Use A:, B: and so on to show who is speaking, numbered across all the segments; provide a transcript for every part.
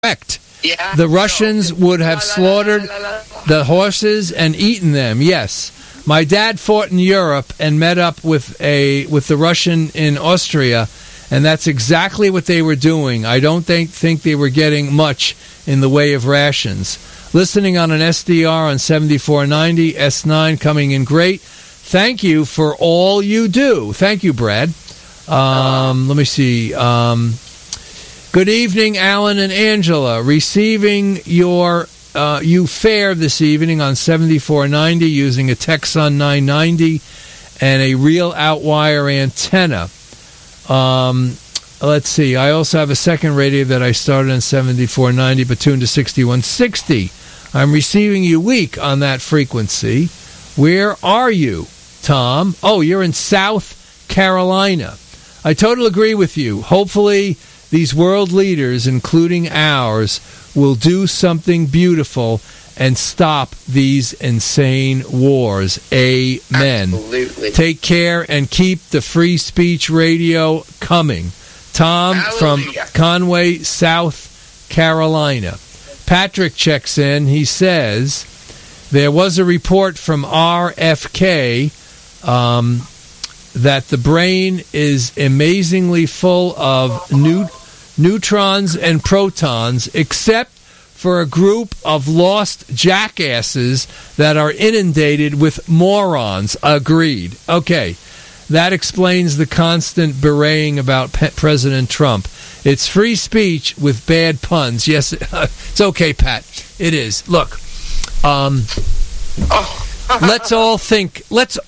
A: correct.
B: Yeah.
A: The Russians would have slaughtered the horses and eaten them. Yes. My dad fought in Europe and met up with the Russian in Austria, and that's exactly what they were doing. I don't think they were getting much in the way of rations. Listening on an SDR on 7490, S9 coming in great. Thank you for all you do. Thank you, Brad. Let me see. Good evening, Alan and Angela. Receiving your you fare this evening on 7490 using a Texon 990 and a real outwire antenna. Let's see. I also have a second radio that I started on 7490 but tuned to 6160. I'm receiving you weak on that frequency. Where are you, Tom? Oh, you're in South Carolina. I totally agree with you. Hopefully, these world leaders, including ours, will do something beautiful and stop these insane wars. Amen.
B: Absolutely.
A: Take care and keep the free speech radio coming. Tom from Conway, South Carolina. Patrick checks in. He says, there was a report from RFK that the brain is amazingly full of neutrons and protons, except for a group of lost jackasses that are inundated with morons. Agreed. Okay, that explains the constant beraying about President Trump. It's free speech with bad puns. Yes, it's okay, Pat. It is. Look, let's all think.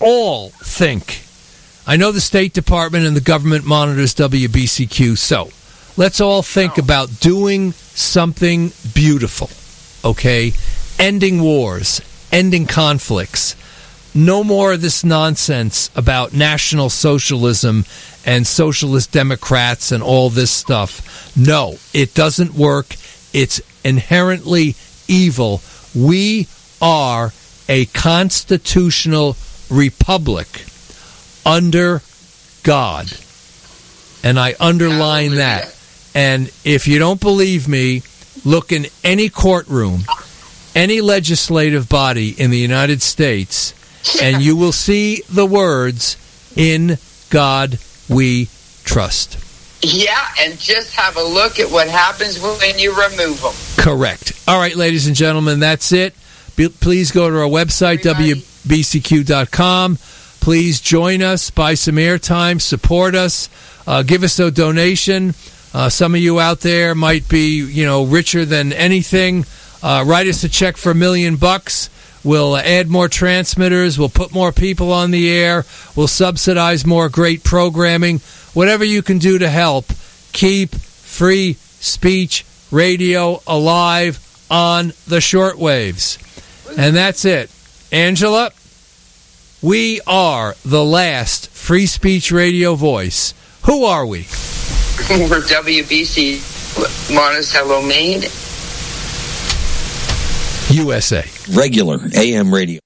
A: I know the State Department and the government monitors WBCQ, so let's all think about doing something beautiful, okay? Ending wars, ending conflicts. No more of this nonsense about National Socialism and Socialist Democrats and all this stuff. No, it doesn't work. It's inherently evil. We are a constitutional republic under God. And I underline that. And if you don't believe me, look in any courtroom, any legislative body in the United States, and you will see the words, "In God we trust."
B: Yeah, and just have a look at what happens when you remove them.
A: Correct. All right, ladies and gentlemen, that's it. Please go to our website, WBCQ.com. Please join us, buy some airtime, support us, give us a donation. Some of you out there might be, richer than anything. Write us a check for $1 million. We'll add more transmitters. We'll put more people on the air. We'll subsidize more great programming. Whatever you can do to help keep free speech radio alive on the shortwaves. And that's it. Angela, we are the last free speech radio voice. Who are we?
B: We're WBC Monticello, Maine.
A: USA.
C: Regular AM radio.